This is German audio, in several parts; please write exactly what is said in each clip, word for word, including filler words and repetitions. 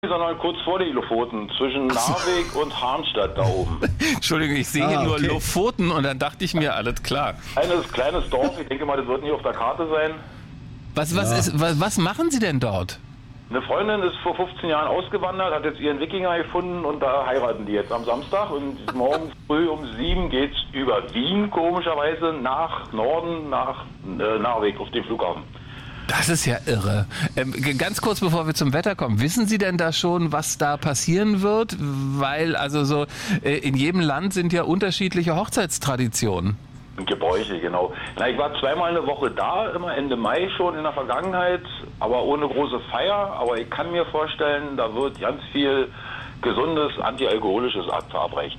sondern kurz vor die Lofoten, zwischen Narvik und Harnstadt da oben. Entschuldigung, ich sehe hier Ah, nur okay. Lofoten und dann dachte ich mir, alles klar. Kleines, kleines Dorf, ich denke mal, das wird nicht auf der Karte sein. Was, was, Ja. ist, was, was machen Sie denn dort? Eine Freundin ist vor fünfzehn Jahren ausgewandert, hat jetzt ihren Wikinger gefunden und da heiraten die jetzt am Samstag. Und morgen früh um sieben geht's über Wien, komischerweise, nach Norden, nach äh, Narvik auf den Flughafen. Das ist ja irre. Ähm, g- ganz kurz bevor wir zum Wetter kommen, wissen Sie denn da schon, was da passieren wird? Weil also so äh, in jedem Land sind ja unterschiedliche Hochzeitstraditionen. Gebräuche, genau. Na, ich war zweimal eine Woche da, immer Ende Mai schon in der Vergangenheit, aber ohne große Feier. Aber ich kann mir vorstellen, da wird ganz viel gesundes, antialkoholisches verabreicht.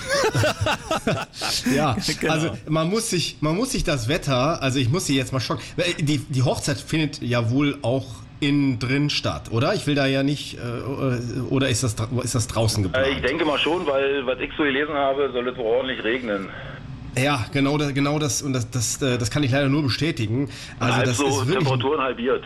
Ja, Genau. also man muss sich, man muss sich das Wetter, also ich muss Sie jetzt mal schocken. Die, die Hochzeit findet ja wohl auch innen drin statt, oder? Ich will da ja nicht, äh, oder ist das, dra- ist das draußen geplant? Äh, ich denke mal schon, weil was ich so gelesen habe, soll es so ordentlich regnen. Ja, genau, das, genau das, und das, das, äh, das kann ich leider nur bestätigen. Also Halb das so ist wirklich Temperaturen halbiert.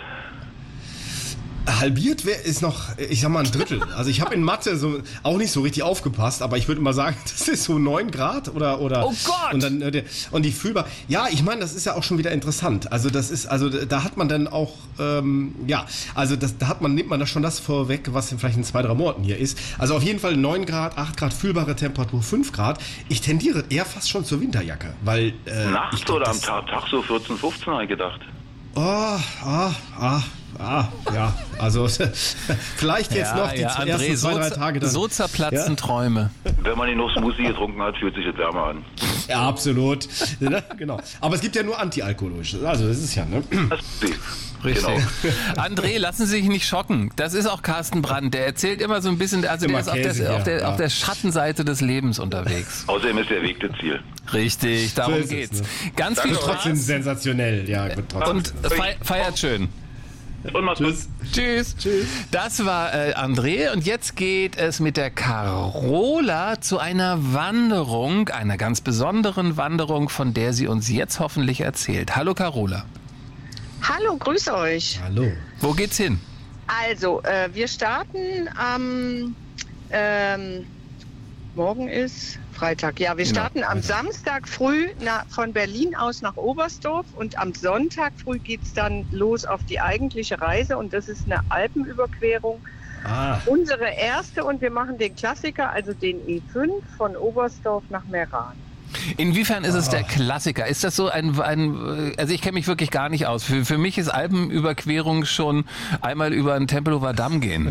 halbiert wär, ist noch, ich sag mal, ein Drittel. Also ich habe in Mathe so auch nicht so richtig aufgepasst, aber ich würde mal sagen, das ist so neun Grad oder oder. Oh Gott! Und dann äh, der- und die fühlbar. Ja, ich meine, das ist ja auch schon wieder interessant. Also das ist, also da hat man dann auch, ähm, ja, also das, da hat man nimmt man da schon das vorweg, was vielleicht in zwei drei Monaten hier ist. Also auf jeden Fall neun Grad, acht Grad fühlbare Temperatur, fünf Grad. Ich tendiere eher fast schon zur Winterjacke, weil äh, ich Nachts glaub, oder am das- Tag, Tag so vierzehn, fünfzehn habe ich gedacht. Oh, ah, ah, ah, ja, also vielleicht jetzt noch die André, ersten zwei, so, drei zer- Tage dann. so zerplatzen Ja? Träume. Wenn man genug Smoothie getrunken hat, fühlt sich das wärmer an. Ja, absolut. Ne? Genau. Aber es gibt ja nur antialkoholisch. Also das ist ja, ne? Das ist sie. Richtig. Genau. André, lassen Sie sich nicht schocken. Das ist auch Carsten Brandt. Der erzählt immer so ein bisschen, also Immer der ist auf, Käse, der, auf, ja, der, ja. auf der Schattenseite des Lebens unterwegs. Außerdem ist der Weg das Ziel. Richtig, darum So ist es, geht's. ne? Ganz Danke viel Wird trotzdem Spaß sensationell. Ja, wird trotzdem. und fei feiert schön. Und macht's gut. Tschüss. Tschüss. Tschüss. Das war äh, André und jetzt geht es mit der Carola zu einer Wanderung, einer ganz besonderen Wanderung, von der sie uns jetzt hoffentlich erzählt. Hallo Carola. Hallo, grüß euch. Hallo. Wo geht's hin? Also, äh, wir starten am, ähm, morgen ist Freitag. Ja, wir Genau, starten am Samstag früh na, von Berlin aus nach Oberstdorf und am Sonntag früh geht's dann los auf die eigentliche Reise und das ist eine Alpenüberquerung. Ah, Unsere erste und wir machen den Klassiker, also den E fünf von Oberstdorf nach Meran. Inwiefern ist es der Klassiker? Ist das so ein, ein also ich kenne mich wirklich gar nicht aus. Für, für mich ist Alpenüberquerung schon einmal über den Tempelhofer Damm gehen.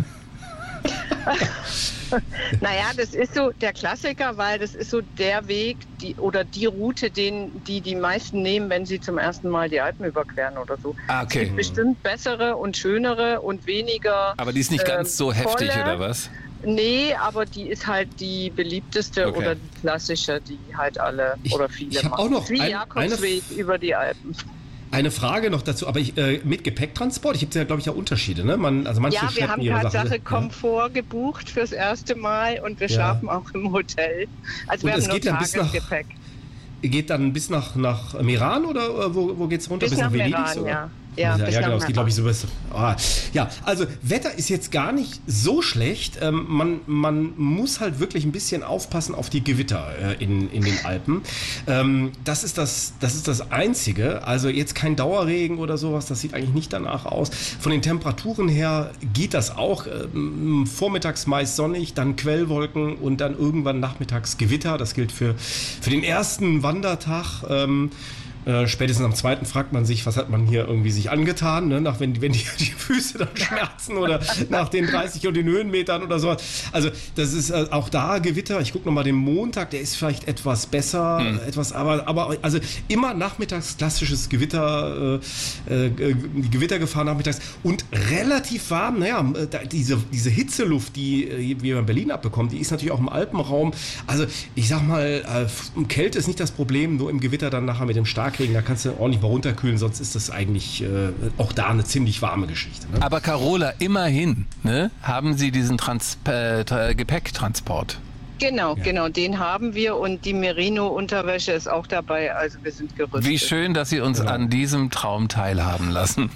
Naja, das ist so der Klassiker, weil das ist so der Weg die, oder die Route, den die die meisten nehmen, wenn sie zum ersten Mal die Alpen überqueren oder so. Ah, okay. Es gibt bestimmt bessere und schönere und weniger. Aber die ist nicht ganz ähm, so heftig, volle. oder was? Nee, aber die ist halt die beliebteste Okay. oder die klassische, die halt alle Ich- oder viele ich hab machen. auch noch Wie ein- Jakobsweg über die Alpen. eine Frage noch dazu, aber ich, äh, mit Gepäcktransport, ich habe ja, glaube ich, ja Unterschiede, ne? Man, also manche Ja, wir schleppen haben ihre Tatsache Sachen. Komfort gebucht fürs erste Mal und wir Ja. schlafen auch im Hotel. Also Und wir es haben nur geht dann bis nach- Tagesgepäck. Ja. Geht dann bis nach, nach Meran oder äh, wo, wo geht's runter? Bis nach Venedig, Meran, oder? ja. Ja, ja, bis ja nach genau, es geht, glaube ich, so Meran. bis. Ah, ja, also Wetter ist jetzt gar nicht so schlecht. Ähm, man, man muss halt wirklich ein bisschen aufpassen auf die Gewitter äh, in, in den Alpen. Ähm, das, ist das, das ist das Einzige. Also jetzt kein Dauerregen oder sowas, das sieht eigentlich nicht danach aus. Von den Temperaturen her geht das auch. Ähm, vormittags meist sonnig, dann Quellwolken und dann irgendwann nachmittags Gewitter. Das gilt für, für den ersten Wandertag. Ähm, Äh, spätestens am zweiten fragt man sich, was hat man hier irgendwie sich angetan, ne? Nach, wenn, wenn die, die Füße dann schmerzen oder nach den dreißig und den Höhenmetern oder sowas. Also das ist äh, auch da Gewitter. Ich gucke nochmal den Montag, der ist vielleicht etwas besser, Hm. äh, etwas, aber, aber also immer nachmittags klassisches Gewitter, äh, äh, die Gewittergefahr nachmittags und relativ warm. Naja, äh, da, diese, diese Hitzeluft, die äh, wir in Berlin abbekommen, die ist natürlich auch im Alpenraum. Also ich sag mal, äh, Kälte ist nicht das Problem, nur im Gewitter dann nachher mit dem Starkregen, da kannst du ordentlich mal runterkühlen, sonst ist das eigentlich äh, auch da eine ziemlich warme Geschichte. Ne? Aber Carola, immerhin, ne, haben Sie diesen Trans äh, Tra- Gepäcktransport. Genau, Ja. genau, den haben wir und die Merino-Unterwäsche ist auch dabei, also wir sind gerüstet. Wie schön, dass Sie uns Genau. an diesem Traum teilhaben lassen.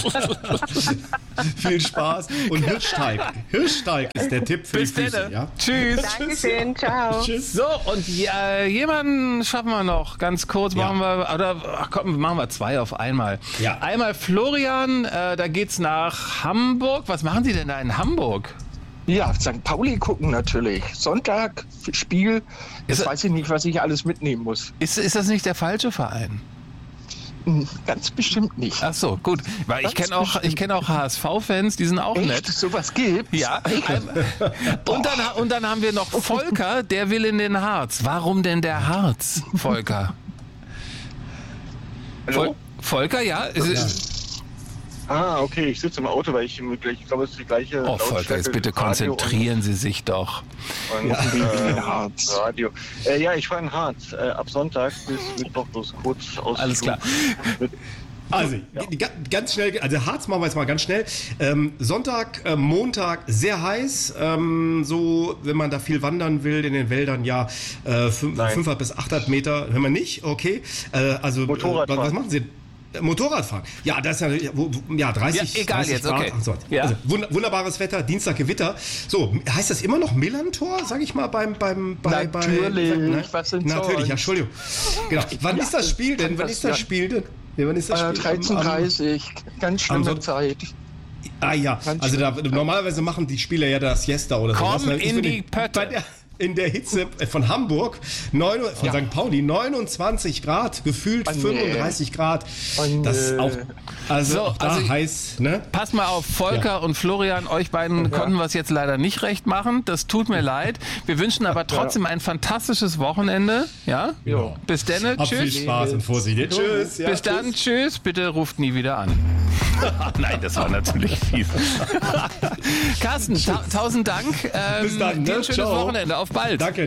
Viel Spaß. Und Hirschteig. Hirschteig ist der Tipp für Bis die Füße. dann. Ja? Tschüss. Dankeschön, ciao. Tschüss. So, und ja, jemanden schaffen wir noch. Ganz kurz Ja. machen wir, oder ach komm, machen wir zwei auf einmal. Ja. Einmal Florian, äh, da geht's nach Hamburg. Was machen Sie denn da in Hamburg? Ja, Sankt Pauli gucken natürlich. Sonntag, Spiel. Jetzt Ist- weiß ich nicht, was ich alles mitnehmen muss. Ist, ist das nicht der falsche Verein? Hm, Ganz bestimmt nicht. Ach so, gut. Weil ich Ganz kenne auch, ich kenn auch H S V-Fans, die sind auch Echt? nett. Sowas gibt's? Ja. Ähm, und, dann, und dann haben wir noch Volker, der will in den Harz. Warum denn der Harz, Volker? Vol Volker, ja? Es ist- Ah, okay, ich sitze im Auto, weil ich, ich glaube, es ist die gleiche. Oh, Volker, jetzt bitte konzentrieren Sie sich doch. Und, Ja. und, äh, Harz. Radio. Äh, ja, ich fahre in Harz. Äh, ab Sonntag bis Mittwoch bloß kurz aus. Alles klar. Also, g- g- ganz schnell, also Harz machen wir jetzt mal ganz schnell. Ähm, Sonntag, äh, Montag sehr heiß. Ähm, so, wenn man da viel wandern will in den Wäldern, ja, äh, fünf- Nein. fünfhundert bis achthundert Meter, wenn man nicht, okay. Äh, also, äh, Motorradfahren. was, was machen Sie? Äh, Motorradfahren. Ja, das ist ja, ja, wo- wo- ja dreißig, Ja, egal dreißig jetzt, Grad. okay. Ach so. Ja. Also, wund wunderbares Wetter, Dienstag Gewitter. So, heißt das immer noch Millantor, sag ich mal, beim, beim, bei, Natürlich, bei, ne? was denn Natürlich, sonst? ja, Entschuldigung. Genau. Wann ist das Spiel denn? kann Wann das ist das ja- Spiel denn? Ja, wann ist das Äh, Spiel? Am- am- dreizehn Uhr dreißig, ganz am schlimme Son- Zeit. Ah ja, Ganz also da, schön. normalerweise machen die Spieler ja das Siesta oder Komm sowas. Ich in bin die Pötte. bei der, in der Hitze von Hamburg, neun, von Ja. Sankt Pauli, neunundzwanzig Grad, gefühlt Oh, nee. fünfunddreißig Grad. Oh, Das ist nee. auch, also, So, auch da also ich- heiß, ne? Pass mal auf, Volker Ja. und Florian, euch beiden konnten wir es jetzt leider nicht recht machen. Das tut mir leid. Wir wünschen aber trotzdem ein fantastisches Wochenende. Ja? Ja. Bis dann. Habt viel Tschüss. Spaß und Vorsicht. Tschüss. Ja, Bis dann. Tschüss. Bitte ruft nie wieder an. Nein, das war natürlich fies. Carsten, ta tausend Dank. Ähm, Bis dann, ne? dir ein schönes Ciao. Wochenende. Auf bald. Danke.